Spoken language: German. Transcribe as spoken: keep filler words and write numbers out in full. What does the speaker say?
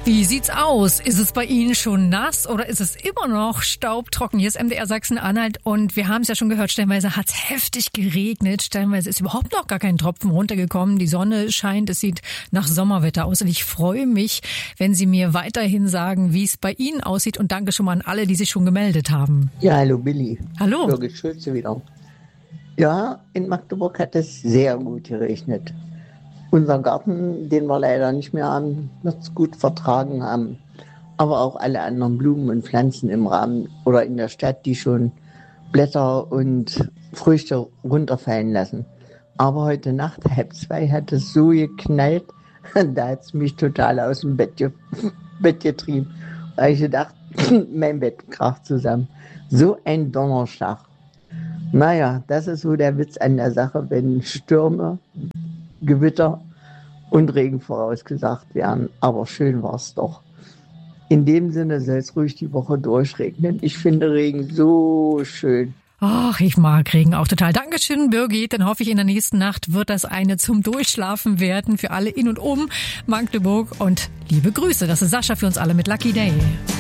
Wie sieht's aus? Ist es bei Ihnen schon nass oder ist es immer noch staubtrocken? Hier ist M D R Sachsen-Anhalt und wir haben es ja schon gehört, stellenweise hat es heftig geregnet, stellenweise ist überhaupt noch gar kein Tropfen runtergekommen. Die Sonne scheint, es sieht nach Sommerwetter aus und ich freue mich, wenn Sie mir weiterhin sagen, wie es bei Ihnen aussieht und danke schon mal an alle, die sich schon gemeldet haben. Ja, hallo Billy. Hallo. Birgit Schulze wieder. Ja, in Magdeburg hat es sehr gut geregnet. Unser Garten, den wir leider nicht mehr haben, wird es gut vertragen haben. Aber auch alle anderen Blumen und Pflanzen im Rahmen oder in der Stadt, die schon Blätter und Früchte runterfallen lassen. Aber heute Nacht, halb zwei, hat es so geknallt, da hat es mich total aus dem Bett, ge- Bett getrieben. Da habe ich gedacht, mein Bett kracht zusammen. So ein Donnerschlag. Naja, das ist so der Witz an der Sache, wenn Stürme, Gewitter und Regen vorausgesagt werden. Aber schön war es doch. In dem Sinne soll es ruhig die Woche durchregnen. Ich finde Regen so schön. Ach, ich mag Regen auch total. Dankeschön, Birgit. Dann hoffe ich, in der nächsten Nacht wird das eine zum Durchschlafen werden für alle in und um Magdeburg. Und liebe Grüße, das ist Sascha für uns alle mit Lucky Day.